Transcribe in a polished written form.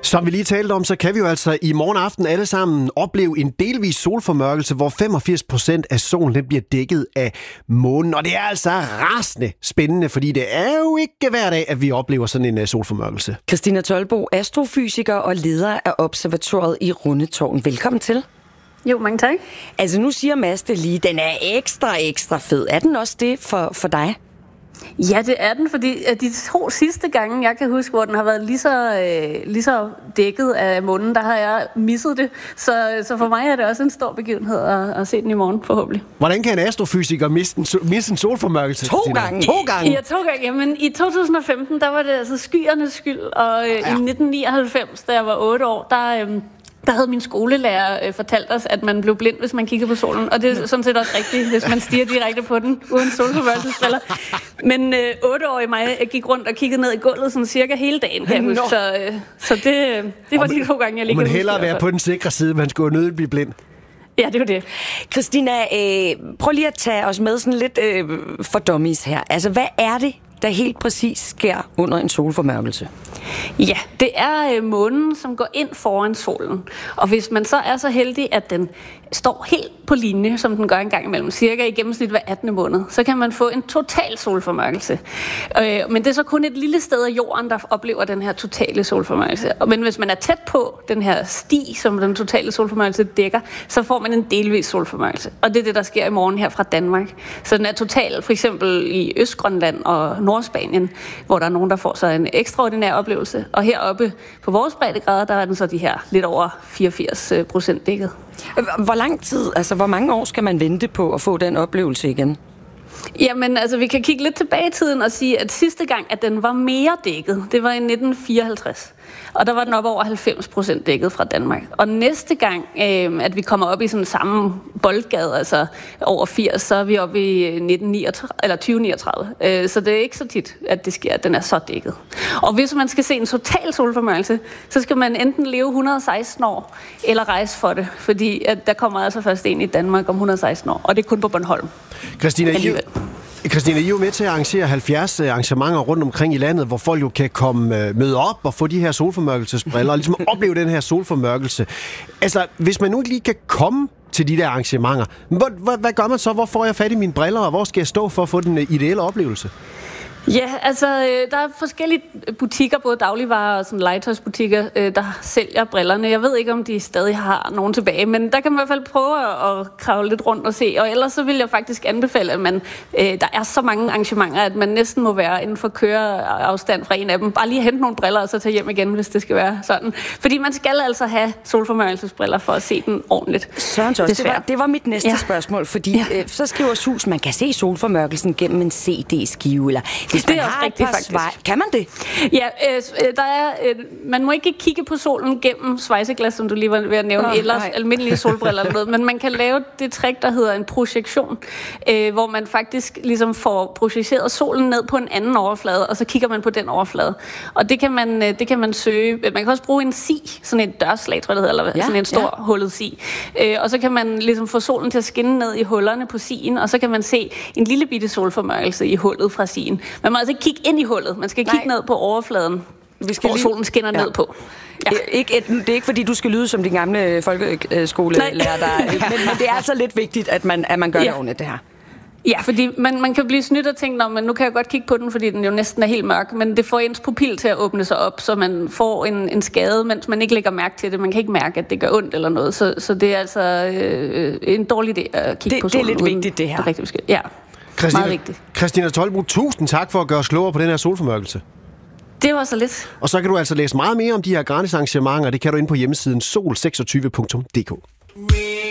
Som vi lige talte om, så kan vi jo altså i morgen aften alle sammen opleve en delvis solformørkelse, hvor 85% af solen den bliver dækket af månen. Og det er altså rasende spændende, fordi det er jo ikke hver dag, at vi oplever sådan en solformørkelse. Christina Tolbo, astrofysiker og leder af observatoriet i Rundetårn. Velkommen til. Jo, mange tak. Altså nu siger Mads det lige, den er ekstra fed. Er den også det for dig? Ja, det er den, fordi de 2 sidste gange, jeg kan huske, hvor den har været lige så dækket af månen, der har jeg misset det. Så for mig er det også en stor begivenhed at se den i morgen, forhåbentlig. Hvordan kan en astrofysiker miste en solformørkelse? 2 gange? 2 gange? Ja, 2 gange. Jamen, i 2015, der var det altså skyernes skyld, og i 1999, da jeg var 8 år, der havde min skolelærer fortalt os, at man blev blind, hvis man kiggede på solen. Og det er sådan set også rigtigt, hvis man stiger direkte på den, uden solformørkelsesbriller. Men 8-årige mig gik rundt og kiggede ned i gulvet sådan cirka hele dagen, kan jeg huske. Så det var de 2 gange, jeg lige kan huske. Man hellere være på den sikre side, man skulle nødt blive blind. Ja, det var det. Christina, prøv lige at tage os med sådan lidt for dummies her. Altså, hvad er det, der helt præcis sker under en solformørkelse? Ja, det er månen, som går ind foran solen. Og hvis man så er så heldig, at den står helt på linje, som den gør en gang imellem, cirka i gennemsnit hver 18. måned, så kan man få en total solformørkelse. Men det er så kun et lille sted af jorden, der oplever den her totale solformørkelse. Men hvis man er tæt på den her sti, som den totale solformørkelse dækker, så får man en delvis solformørkelse. Og det er det, der sker i morgen her fra Danmark. Så den er total, for eksempel i Østgrønland og Nordspanien, hvor der er nogen, der får sig en ekstraordinær oplevelse. Og heroppe på vores breddegrader, der er den så de her lidt over 84% dækket. Hvor lang tid, altså hvor mange år skal man vente på at få den oplevelse igen? Jamen, altså vi kan kigge lidt tilbage i tiden og sige, at sidste gang, at den var mere dækket, det var i 1954. Og der var den op over 90% dækket fra Danmark. Og næste gang, at vi kommer op i sådan samme boldgade, altså over 80, så er vi oppe i 2039. Så det er ikke så tit, at det sker, at den er så dækket. Og hvis man skal se en total solformørkelse, så skal man enten leve 116 år, eller rejse for det. Fordi at der kommer altså først en i Danmark om 116 år, og det er kun på Bornholm. Christina, I er jo med til at arrangere 70 arrangementer rundt omkring i landet, hvor folk jo kan møde op og få de her solformørkelsesbriller og ligesom opleve den her solformørkelse. Altså, hvis man nu ikke lige kan komme til de der arrangementer, hvad gør man så? Hvor får jeg fat i mine briller, og hvor skal jeg stå for at få den ideelle oplevelse? Ja, altså der er forskellige butikker, både dagligvarer og sådan legetøjsbutikker, der sælger brillerne. Jeg ved ikke, om de stadig har nogen tilbage, men der kan man i hvert fald prøve at kravle lidt rundt og se. Og ellers så vil jeg faktisk anbefale, at der er så mange arrangementer, at man næsten må være inden for køreafstand fra en af dem. Bare lige hente nogle briller og så tage hjem igen, hvis det skal være sådan. Fordi man skal altså have solformørkelsesbriller for at se den ordentligt. Det var mit næste spørgsmål, fordi så skriver Sus, man kan se solformørkelsen gennem en CD-skive, eller det er også rigtigt, faktisk. Kan man det? Ja, man må ikke kigge på solen gennem svejseglas, som du lige var ved at nævne, eller almindelige solbriller eller noget, men man kan lave det trick, der hedder en projektion, hvor man faktisk ligesom får projiceret solen ned på en anden overflade, og så kigger man på den overflade. Og det kan man søge. Man kan også bruge en si, sådan et dørslag, tror jeg det hedder, eller sådan en stor hullet si. Og så kan man ligesom få solen til at skinne ned i hullerne på sien, og så kan man se en lille bitte solformørkelse i hullet fra sien. Man må altså ikke kigge ind i hullet. Man skal kigge ned på overfladen, hvor solen skinner ned på. Ja. Det er ikke fordi, du skal lyde som din gamle folkeskolelærer, men det er altså lidt vigtigt, at man gør det ordentligt, det her. Ja, fordi man kan blive snydt og tænke, men nu kan jeg godt kigge på den, fordi den jo næsten er helt mørk, men det får ens pupil til at åbne sig op, så man får en skade, mens man ikke lægger mærke til det. Man kan ikke mærke, at det gør ondt eller noget, så det er altså en dårlig idé at kigge på solen. Det er lidt vigtigt, det her. Det er rigtig vigtigt. Ja, meget vigtigt. Christina Tolbo, tusind tak for at gøre os klogere på den her solformørkelse. Det var så lidt. Og så kan du altså læse meget mere om de her gratis arrangementer, det kan du inde på hjemmesiden sol26.dk.